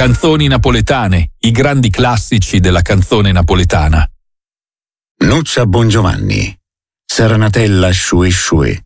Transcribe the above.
Canzoni napoletane, i grandi classici della canzone napoletana. Nuccia Bongiovanni, Serenatella Sciui Sciui.